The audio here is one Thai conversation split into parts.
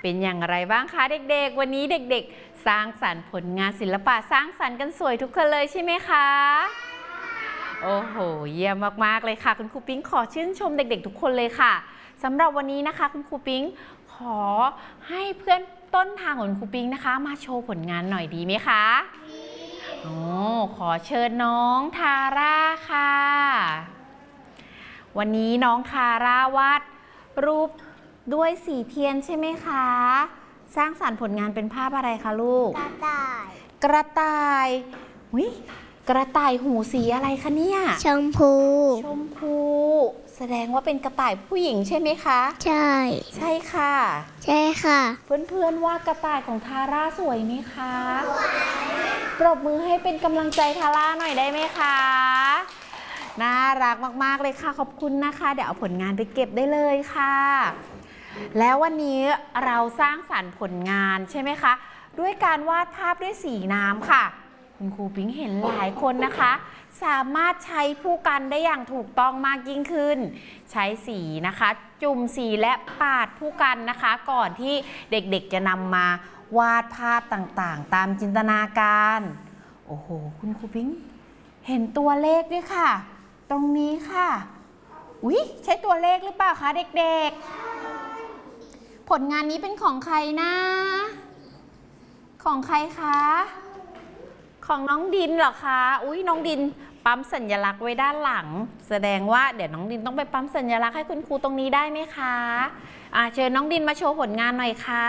เป็นอย่างไรบ้างคะเด็กๆวันนี้เด็กๆสร้างสรรค์ผลงานศิลปะสร้างสรรค์กันสวยทุกคนเลยใช่ไหมคะโอ้โหเยี่ยมมากๆเลยค่ะคุณครูปิ๊งขอชื่นชมเด็กๆทุกคนเลยค่ะสำหรับวันนี้นะคะคุณครูปิ๊งขอให้เพื่อนต้นทางของคุณครูปิ๊งนะคะมาโชว์ผลงานหน่อยดีไหมคะขอเชิญน้องทาร่าค่ะวันนี้น้องทาร่าวาดรูปด้วยสีเทียนใช่ไหมคะสร้างสรรค์ผลงานเป็นภาพอะไรคะลูกกระต่ายกระต่ายกระต่ายหูสีอะไรคะเนี่ยชมพูแสดงว่าเป็นกระต่ายผู้หญิงใช่ไหมคะใช่ค่ะใช่ค่ะเพื่อนๆว่ากระต่ายของทาร่าสวยไหมคะปรบมือให้เป็นกำลังใจทาร่าหน่อยได้ไหมคะน่ารักมากๆเลยค่ะขอบคุณนะคะเดี๋ยวเอาผลงานไปเก็บได้เลยค่ะแล้ววันนี้เราสร้างสรรค์ผลงานใช่ไหมคะด้วยการวาดภาพด้วยสีน้ำค่ะคุณครูปิ๊งเห็นหลายคนนะคะสามารถใช้ผู้กันได้อย่างถูกต้องมากยิ่งขึ้นใช้สีนะคะจุ่มสีและปาดผู้กันนะคะก่อนที่เด็กๆจะนำมาวาดภาพต่างๆตามจินตนาการโอ้โหคุณครูปิ๊งเห็นตัวเลขด้วยค่ะตรงนี้ค่ะใช่ตัวเลขหรือเปล่าคะเด็กๆผลงานนี้เป็นของใครนะของใครคะของน้องดินเหรอคะน้องดินปั๊มสัญลักษณ์ไว้ด้านหลังแสดงว่าเดี๋ยวน้องดินต้องไปปั๊มสัญลักษณ์ให้คุณครูตรงนี้ได้ไหมคะเชิญน้องดินมาโชว์ผลงานหน่อยค่ะ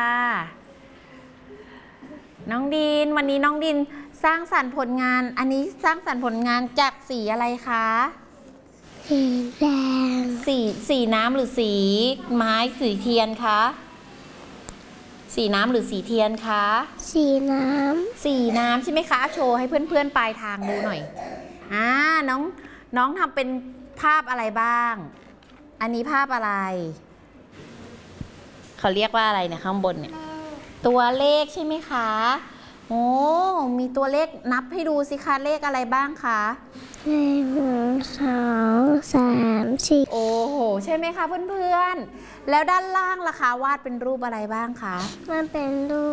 น้องดินวันนี้น้องดินสร้างสรรค์ผลงานอันนี้สร้างสรรค์ผลงานจากสีอะไรคะสีแดงสีน้ำหรือสีไม้สีเทียนคะสีน้ำหรือสีเทียนคะสีน้ำใช่ไหมคะโชว์ให้เพื่อนๆปลายทางดูหน่อยน้องทำเป็นภาพอะไรบ้างอันนี้ภาพอะไรเขาเรียกว่าอะไรเนี่ยข้างบนเนี่ยตัวเลขใช่ไหมคะมีตัวเลขนับให้ดูสิคะเลขอะไรบ้างคะ 1 2 3 4 โอ้โหใช่ไหมคะเพื่อนๆแล้วด้านล่างล่ะคะวาดเป็นรูปอะไรบ้างคะมันเป็นรู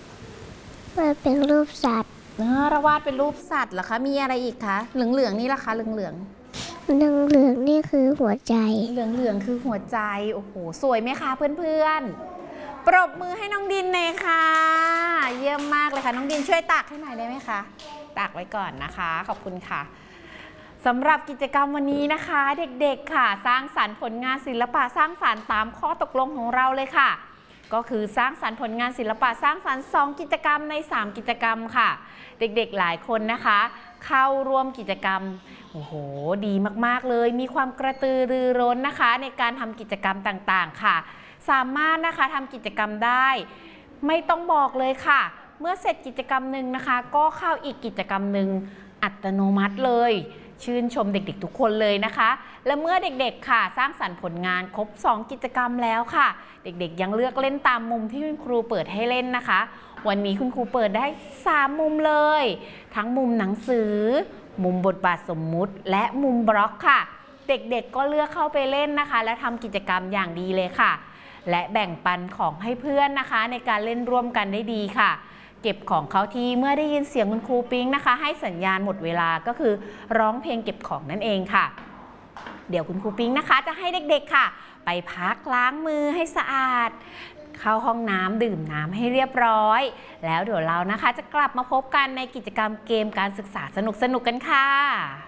ปสัตว์เราวาดเป็นรูปสัตว์เหรอคะมีอะไรอีกคะเหลืองนี่ล่ะคะเหลืองนี่คือหัวใจเหลืองคือหัวใจโอ้โหสวยไหมคะเพื่อนๆปรบมือให้น้องดินเลยค่ะเยี่ยมมากเลยค่ะน้องดินช่วยตักให้หน่อยได้ไหมคะตักไว้ก่อนนะคะขอบคุณค่ะสำหรับกิจกรรมวันนี้นะคะเด็กๆค่ะสร้างสรรค์ผลงานศิลปะสร้างสรรค์ตามข้อตกลงของเราเลยค่ะก็คือสร้างสรรค์ผลงานศิลปะสร้างสรรค์2กิจกรรมใน3กิจกรรมค่ะเด็กๆหลายคนนะคะเข้าร่วมกิจกรรมโอ้โหดีมากๆเลยมีความกระตือรือร้นนะคะในการทำกิจกรรมต่างๆค่ะสามารถนะคะทำกิจกรรมได้ไม่ต้องบอกเลยค่ะเมื่อเสร็จกิจกรรมหนึ่งนะคะก็เข้าอีกกิจกรรมหนึ่งอัตโนมัติเลยชื่นชมเด็กๆทุกคนเลยนะคะและเมื่อเด็กๆค่ะสร้างสรรค์ผลงานครบ2กิจกรรมแล้วค่ะเด็กๆยังเลือกเล่นตามมุมที่คุณครูเปิดให้เล่นนะคะวันนี้คุณครูเปิดได้3มุมเลยทั้งมุมหนังสือมุมบทบาทสมมุติและมุมบล็อกค่ะเด็กๆก็เลือกเข้าไปเล่นนะคะและทำกิจกรรมอย่างดีเลยค่ะและแบ่งปันของให้เพื่อนนะคะในการเล่นร่วมกันได้ดีค่ะเก็บของเขาที่เมื่อได้ยินเสียงคุณครูปิ๊งนะคะให้สัญญาณหมดเวลาก็คือร้องเพลงเก็บของนั่นเองค่ะเดี๋ยวคุณครูปิ๊งนะคะจะให้เด็กๆค่ะไปพักล้างมือให้สะอาดเข้าห้องน้ำดื่มน้ำให้เรียบร้อยแล้วเดี๋ยวเรานะคะจะกลับมาพบกันในกิจกรรมเกมการศึกษาสนุกๆกันค่ะ